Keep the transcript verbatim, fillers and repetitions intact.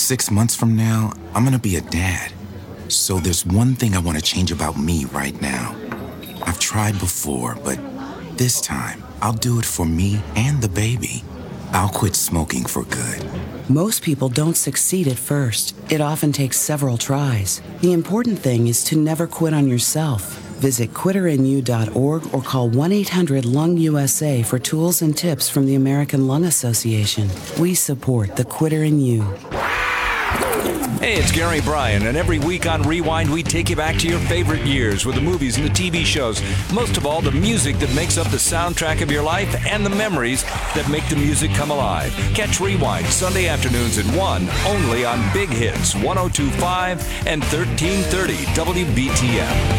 Six months from now, I'm gonna be a dad. So there's one thing I want to change about me right now. I've tried before, but this time, I'll do it for me and the baby. I'll quit smoking for good. Most people don't succeed at first. It often takes several tries. The important thing is to never quit on yourself. Visit quitter in you dot org or call one eight hundred lung U S A for tools and tips from the American Lung Association. We support the Quitter in You. Hey, it's Gary Bryan, and every week on Rewind, we take you back to your favorite years with the movies and the T V shows. Most of all, the music that makes up the soundtrack of your life and the memories that make the music come alive. Catch Rewind Sunday afternoons at one, only on Big Hits, one oh two point five and thirteen thirty W B T M.